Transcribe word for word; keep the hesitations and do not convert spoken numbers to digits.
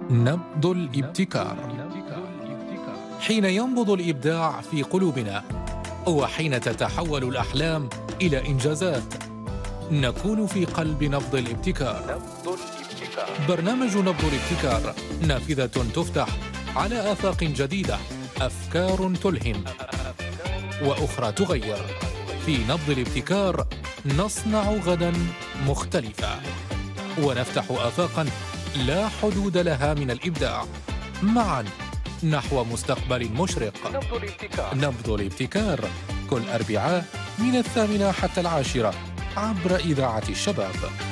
نبض الابتكار. حين ينبض الإبداع في قلوبنا، وحين تتحول الأحلام إلى إنجازات، نكون في قلب نبض الابتكار. برنامج نبض الابتكار، نافذة تفتح على آفاق جديدة، أفكار تلهم وأخرى تغير. في نبض الابتكار نصنع غداً مختلفا، ونفتح آفاقاً لا حدود لها من الإبداع، معاً نحو مستقبل مشرق. نبض الابتكار. نبض الابتكار كل أربعاء من الثامنة حتى العاشرة عبر إذاعة الشباب.